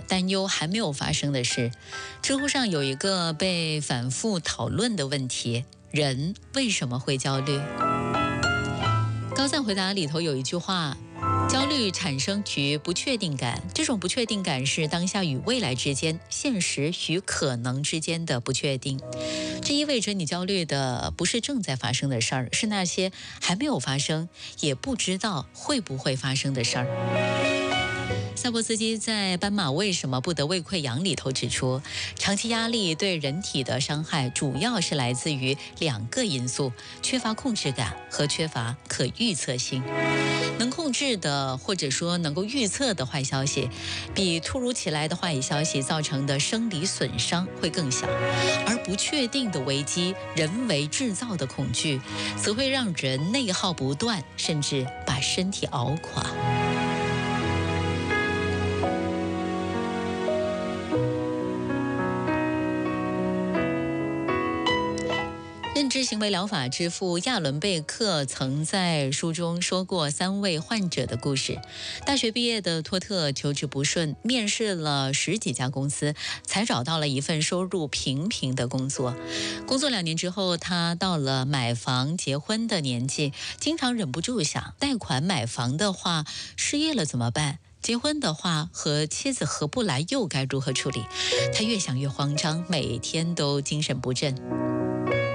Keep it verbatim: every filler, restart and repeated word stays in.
担忧还没有发生的事。知乎上有一个被反复讨论的问题：人为什么会焦虑？高赞回答里头有一句话：焦虑产生于不确定感，这种不确定感是当下与未来之间、现实与可能之间的不确定。这意味着你焦虑的不是正在发生的事儿，是那些还没有发生，也不知道会不会发生的事儿。萨博斯基在《斑马为什么不得胃溃疡》里头指出，长期压力对人体的伤害主要是来自于两个因素：缺乏控制感和缺乏可预测性。能控制的或者说能够预测的坏消息，比突如其来的坏消息造成的生理损伤会更小，而不确定的危机、人为制造的恐惧，则会让人内耗不断，甚至把身体熬垮。认知行为疗法之父亚伦贝克曾在书中说过三位患者的故事。大学毕业的托特求职不顺，面试了十几家公司，才找到了一份收入平平的工作。工作两年之后，他到了买房结婚的年纪，经常忍不住想，贷款买房的话，失业了怎么办？结婚的话，和妻子合不来又该如何处理？他越想越慌张，每天都精神不振。